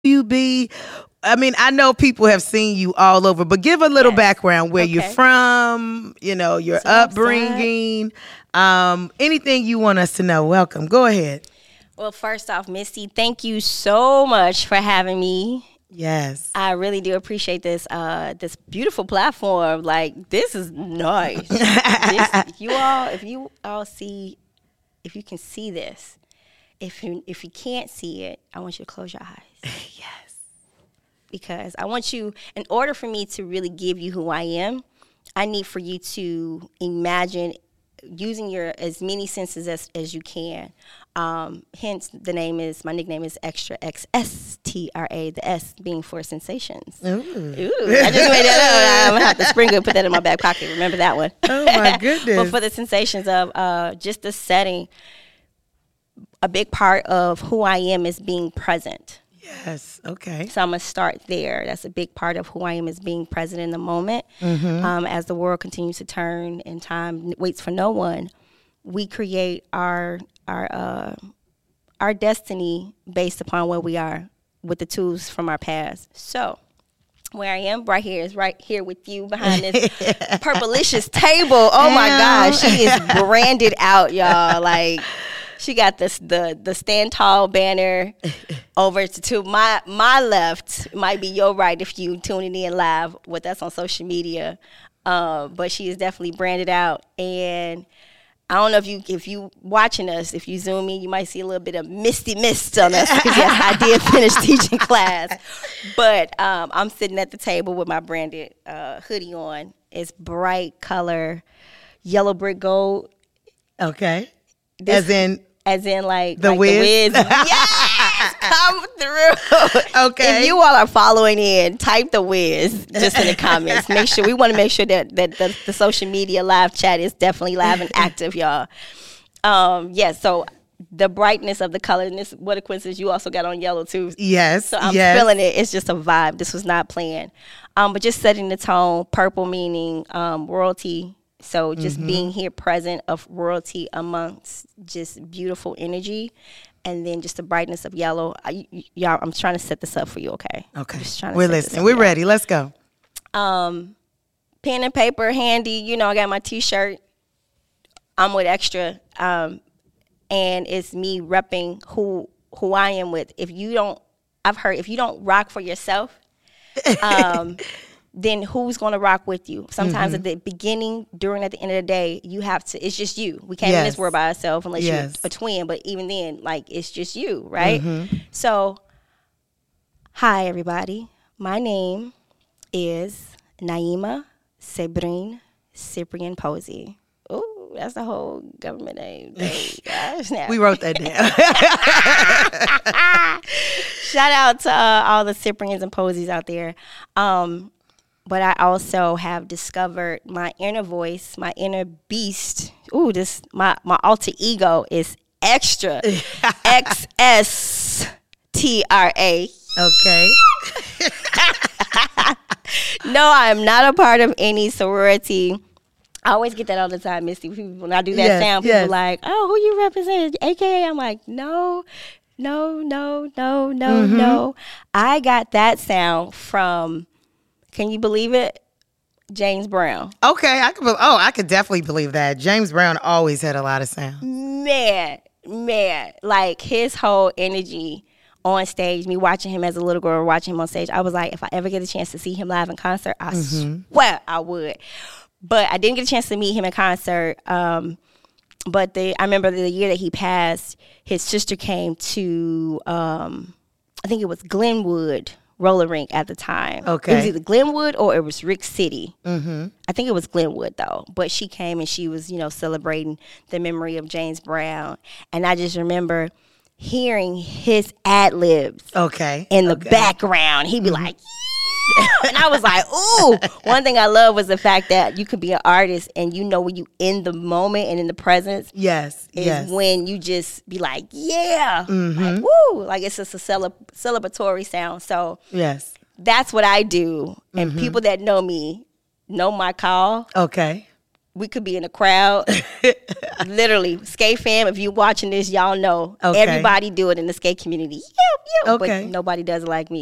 you be? I mean, I know people have seen you all over, but give a little background where you're from, your upbringing, anything you want us to know. Welcome. Go ahead. Well, first off, Misty, thank you so much for having me. Yes. I really do appreciate this this beautiful platform. Like, this is nice. If you can see this, if you can't see it, I want you to close your eyes. Yes. Because I want you, in order for me to really give you who I am, I need for you to imagine using your as many senses as you can. Hence, my nickname is Extra, XSTRA, the S being for sensations. Ooh. I just made that up. I'm going to have to sprinkle, put that in my back pocket. Remember that one. Oh, my goodness. But for the sensations of just the setting, a big part of who I am is being present. Yes. Okay. So I'm going to start there. That's a big part of who I am, is being present in the moment. As the world continues to turn and time waits for no one, we create our destiny based upon where we are with the tools from our past. So where I am right here is right here with you behind this purplicious table. Oh my gosh, she is branded out, y'all. Like, she got the Stand Tall banner over to my left. Might be your right if you tuning in live with us on social media. But she is definitely branded out. And I don't know if you watching us, if you zoom in, you might see a little bit of misty mist on us, because yes, I did finish teaching class. But I'm sitting at the table with my branded hoodie on. It's bright color, yellow brick gold. Okay. As in like The Wiz. Yes, come through. Okay. If you all are following in, type The Wiz just in the comments. We want to make sure that the social media live chat is definitely live and active, y'all. So the brightness of the color, and this, what a coincidence, you also got on yellow too. Yes. So I'm feeling it. It's just a vibe. This was not planned. But just setting the tone, purple meaning royalty. So just being here present of royalty amongst just beautiful energy, and then just the brightness of yellow. Y'all, I'm trying to set this up for you, okay? Okay. Just trying to We're listening. We're ready. Let's go. Pen and paper handy. I got my T-shirt. I'm with Extra, and it's me repping who I am with. If you don't rock for yourself, then who's going to rock with you? Sometimes at the beginning, at the end of the day, you have to, it's just you. We can't in this world by ourselves unless you're a twin, but even then, like, it's just you, right? So, hi, everybody. My name is Naima Sabrine Cyprian Posey. Ooh, that's the whole government name. We wrote that down. Shout out to all the Cyprians and Posies out there. But I also have discovered my inner voice, my inner beast. Ooh, my alter ego is Extra. XSTRA. Okay. No, I am not a part of any sorority. I always get that all the time, Misty. When I do that sound, people are like, oh, who you represent? AKA, I'm like, no. I got that sound from, can you believe it? James Brown. Okay, I could definitely believe that. James Brown always had a lot of sound. Man, like his whole energy on stage, me watching him as a little girl, watching him on stage, I was like, if I ever get a chance to see him live in concert, I swear I would. But I didn't get a chance to meet him in concert. But I remember the year that he passed, his sister came to, I think it was Glenwood roller rink at the time. Okay. It was either Glenwood or it was Rick City. I think it was Glenwood though. But she came and she was, celebrating the memory of James Brown. And I just remember hearing his ad-libs in the background. He'd be like, yeah. And I was like, ooh. One thing I love was the fact that you could be an artist and when you in the moment and in the presence. Yes. When you just be like, yeah. Like, woo. Like it's just a celebratory sound. So that's what I do. And people that know me know my call. Okay. we could be in a crowd. Literally, skate fam, if you're watching this, y'all know everybody do it in the skate community. Okay. But nobody does it like me.